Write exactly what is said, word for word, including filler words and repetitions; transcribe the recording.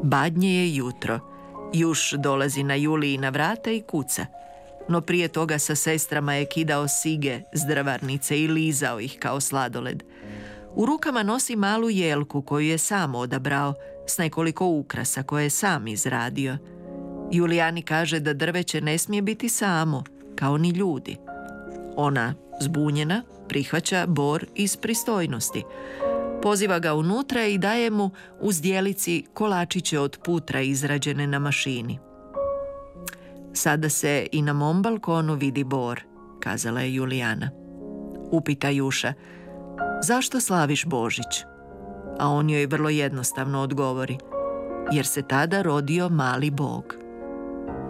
Badnje je jutro. Juš dolazi na Julijina vrata i kuca. No prije toga sa sestrama je kidao sige s drvarnice i lizao ih kao sladoled. U rukama nosi malu jelku koju je sam odabrao, s nekoliko ukrasa koje je sam izradio. Julijani kaže da drveće ne smije biti samo, kao ni ljudi. Ona, zbunjena, prihvaća bor iz pristojnosti. Poziva ga unutra i daje mu u zdjelici kolačiće od putra izrađene na mašini. Sada se i na mom balkonu vidi bor, kazala je Julijana. Upita Juša, zašto slaviš Božić? A on joj vrlo jednostavno odgovori, jer se tada rodio mali Bog.